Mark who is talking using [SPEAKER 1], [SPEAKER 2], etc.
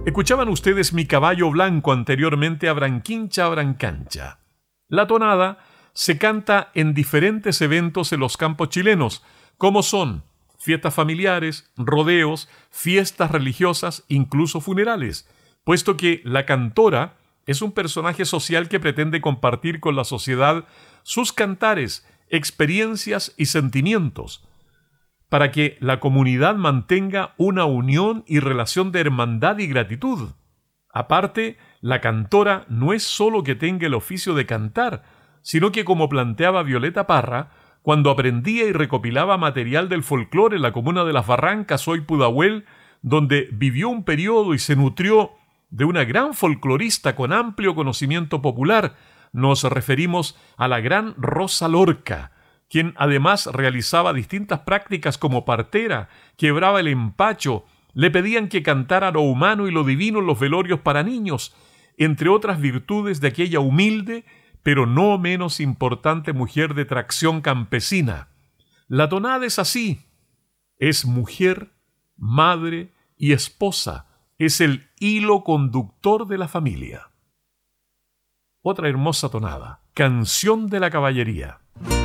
[SPEAKER 1] Escuchaban ustedes Mi caballo blanco, anteriormente a Branquincha Brancancha. La tonada se canta en diferentes eventos en los campos chilenos, como son fiestas familiares, rodeos, fiestas religiosas, incluso funerales, puesto que la cantora es un personaje social que pretende compartir con la sociedad sus cantares, experiencias y sentimientos, para que la comunidad mantenga una unión y relación de hermandad y gratitud. Aparte, la cantora no es solo que tenga el oficio de cantar, sino que, como planteaba Violeta Parra, cuando aprendía y recopilaba material del folclore en la comuna de Las Barrancas, hoy Pudahuel, donde vivió un periodo y se nutrió de una gran folclorista con amplio conocimiento popular, nos referimos a la gran Rosa Lorca, quien además realizaba distintas prácticas como partera, quebraba el empacho, le pedían que cantara lo humano y lo divino en los velorios para niños, entre otras virtudes de aquella humilde, pero no menos importante mujer de tracción campesina. La tonada es así, es mujer, madre y esposa, es el hilo conductor de la familia. Otra hermosa tonada, Canción de la Caballería.